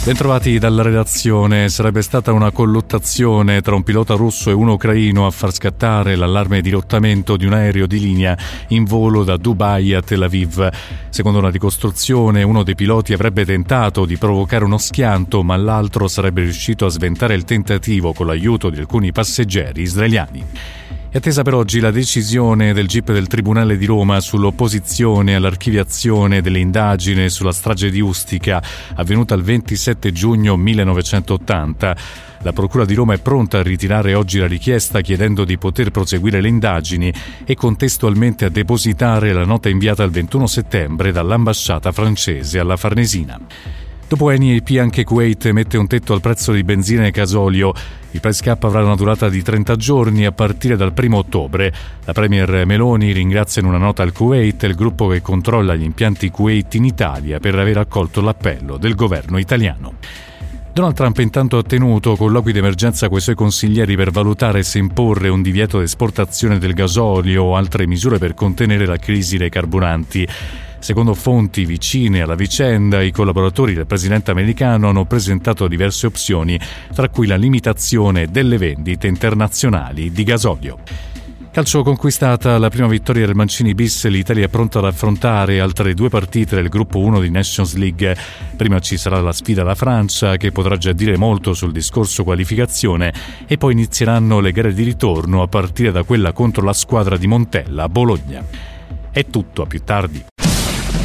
Bentrovati dalla redazione. Sarebbe stata una colluttazione tra un pilota russo e uno ucraino a far scattare l'allarme di dirottamento di un aereo di linea in volo da Dubai a Tel Aviv. Secondo una ricostruzione, uno dei piloti avrebbe tentato di provocare uno schianto, ma l'altro sarebbe riuscito a sventare il tentativo con l'aiuto di alcuni passeggeri israeliani. È attesa per oggi la decisione del GIP del Tribunale di Roma sull'opposizione all'archiviazione dell'indagine sulla strage di Ustica avvenuta il 27 giugno 1980. La Procura di Roma è pronta a ritirare oggi la richiesta chiedendo di poter proseguire le indagini e contestualmente a depositare la nota inviata il 21 settembre dall'ambasciata francese alla Farnesina. Dopo Eni e EP anche Kuwait mette un tetto al prezzo di benzina e gasolio. Il price cap avrà una durata di 30 giorni a partire dal 1 ottobre. La premier Meloni ringrazia in una nota al Kuwait il gruppo che controlla gli impianti Kuwait in Italia per aver accolto l'appello del governo italiano. Donald Trump intanto ha tenuto colloqui d'emergenza con i suoi consiglieri per valutare se imporre un divieto di esportazione del gasolio o altre misure per contenere la crisi dei carburanti. Secondo fonti vicine alla vicenda, i collaboratori del presidente americano hanno presentato diverse opzioni, tra cui la limitazione delle vendite internazionali di gasolio. Calcio conquistata la prima vittoria del Mancini bis, l'Italia è pronta ad affrontare altre 2 partite del gruppo 1 di Nations League. Prima ci sarà la sfida alla Francia, che potrà già dire molto sul discorso qualificazione, e poi inizieranno le gare di ritorno a partire da quella contro la squadra di Montella a Bologna. È tutto, a più tardi.